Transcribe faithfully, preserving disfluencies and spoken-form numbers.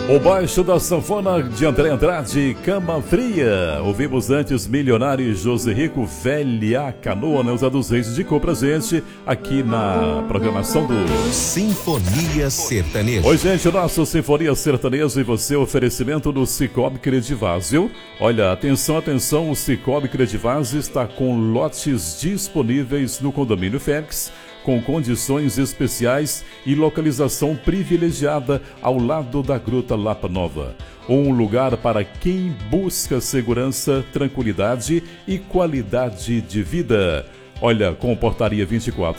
O baixo da sanfona de André Andrade, Cama Fria. Ouvimos antes Milionário José Rico, Velha Canoa, Neuza dos Reis, indicou pra gente aqui na programação do Sinfonia Sertaneja. Oi, gente, o nosso Sinfonia Sertaneja e você, oferecimento do Cicobi Credivaz, viu? Olha, atenção, atenção, o Cicobi Credivaz está com lotes disponíveis no condomínio Félix, com condições especiais e localização privilegiada ao lado da Gruta Lapa Nova. Um lugar para quem busca segurança, tranquilidade e qualidade de vida. Olha, com portaria vinte e quatro